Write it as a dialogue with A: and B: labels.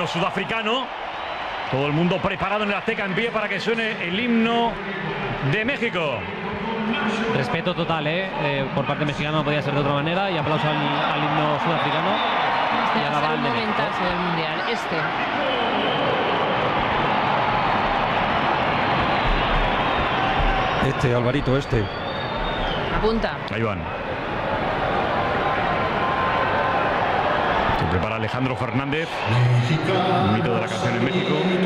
A: himno sudafricano. Todo el mundo preparado en el Azteca en pie para que suene el himno de México.
B: Respeto total, por parte mexicana, no podía ser de otra manera. Y aplauso al himno sudafricano.
C: Este
B: Y
C: va
B: ahora
C: a
B: va
C: ser
B: el
C: un
B: de México.
C: momentazo del Mundial.
D: Alvarito,
C: Apunta.
A: Ahí van. Se prepara Alejandro Fernández, un mito de la canción en México.